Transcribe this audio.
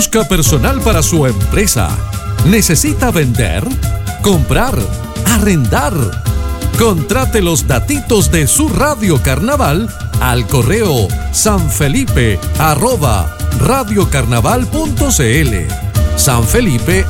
Busca personal para su empresa. ¿Necesita vender? ¿Comprar? ¿Arrendar? Contrate los datitos de su Radio Carnaval al correo sanfelipe@radiocarnaval.cl. sanfelipe@radiocarnaval.cl.